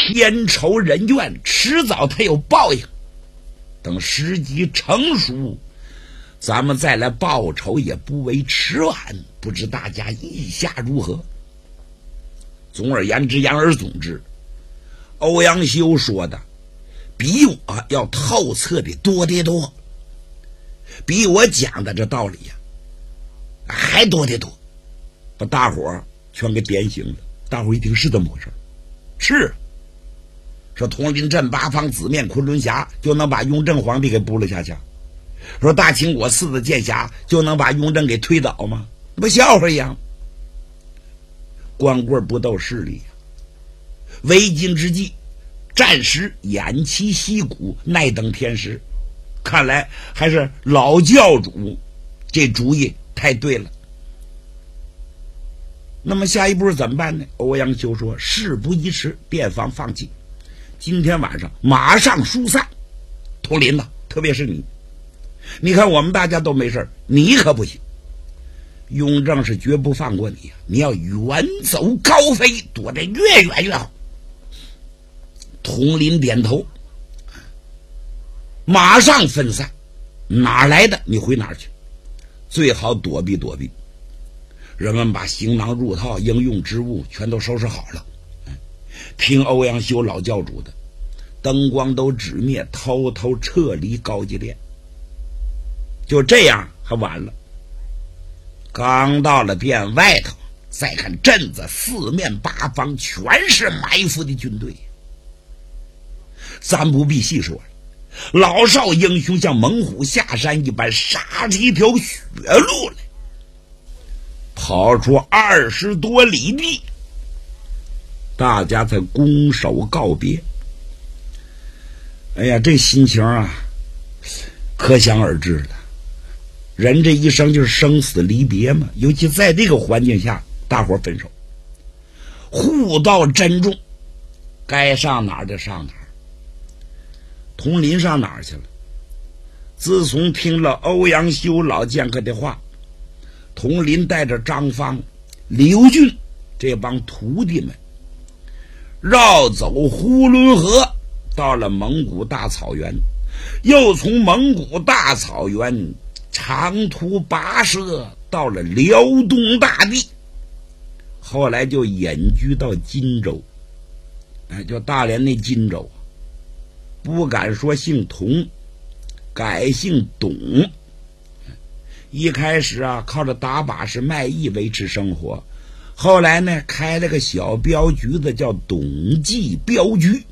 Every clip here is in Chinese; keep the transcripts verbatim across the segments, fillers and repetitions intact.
天仇人怨，迟早他有报应。等时机成熟，咱们再来报仇也不为迟晚。不知大家意下如何？总而言之，言而总之，欧阳修说的比我要透彻的多得多，比我讲的这道理呀、啊、还多得多，把大伙儿全给点醒了。大伙儿一听是这么回事，是说统领镇八方紫面昆仑峡就能把雍正皇帝给布了下去，说大秦国四子剑侠就能把雍正给推倒吗？不笑话一样。光棍不斗势力，为今之计暂时偃旗息鼓，耐等天时。看来还是老教主这主意太对了。那么下一步怎么办呢？欧阳修说事不宜迟，便防放弃，今天晚上马上疏散。统领呐，特别是你，你看我们大家都没事，你可不行。雍正是绝不放过你呀！你要远走高飞，躲得越远越好。统领点头，马上分散，哪来的你回哪儿去，最好躲避躲避。人们把行囊入套、应用之物全都收拾好了，听欧阳修老教主的，灯光都止灭，偷偷撤离高级殿。就这样还晚了。刚到了殿外头，再看镇子四面八方全是埋伏的军队，咱不必细说了。老少英雄像猛虎下山一般，杀起一条血路来，跑出二十多里地，大家才拱手告别。哎呀，这心情啊，可想而知了。人这一生就是生死离别嘛，尤其在这个环境下，大伙分手，互道珍重，该上哪儿就上哪儿。统领上哪儿去了？自从听了欧阳修老剑客的话，统领带着张方、刘俊这帮徒弟们绕走呼伦河，到了蒙古大草原，又从蒙古大草原长途跋涉到了辽东大地，后来就隐居到荆州，哎，就大连那荆州，不敢说姓童，改姓董。一开始啊，靠着打把式卖艺维持生活，后来呢，开了个小镖局子，叫董记镖局，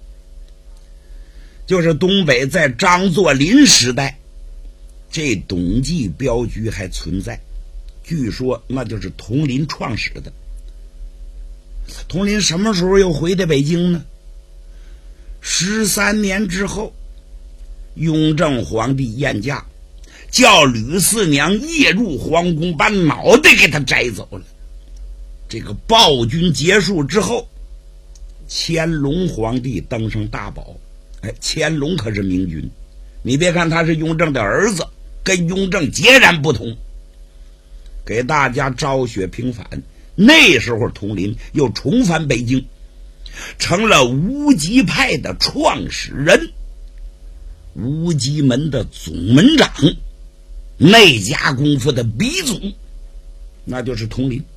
就是东北在张作霖时代，这董记镖局还存在，据说那就是统领创始的。统领什么时候又回的北京呢？十三年之后，雍正皇帝宴驾，叫吕四娘夜入皇宫，把脑袋给他摘走了。这个暴君结束之后，乾隆皇帝登上大宝。哎，乾隆可是明君，你别看他是雍正的儿子，跟雍正截然不同，给大家昭雪平反。那时候统领又重返北京，成了无极派的创始人，无极门的总门长，内家功夫的鼻祖，那就是统领。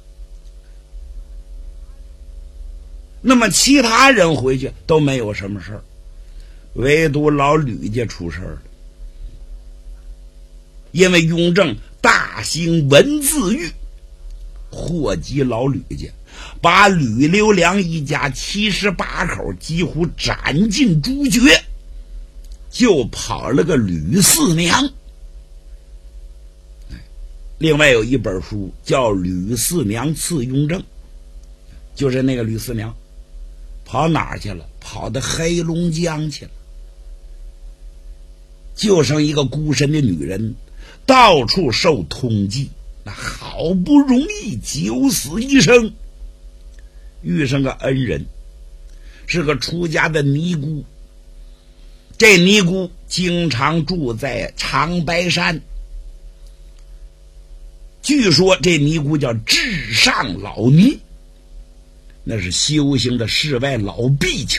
那么其他人回去都没有什么事儿，唯独老吕家出事儿了。因为雍正大兴文字狱，祸及老吕家，把吕留良一家七十八口几乎斩尽诛绝，就跑了个吕四娘。另外有一本书叫《吕四娘刺雍正》，就是那个吕四娘跑哪儿去了？跑到黑龙江去了，就剩一个孤身的女人，到处受通缉，那好不容易九死一生，遇上个恩人，是个出家的尼姑。这尼姑经常住在长白山，据说这尼姑叫至上老尼，那是修行的世外老荸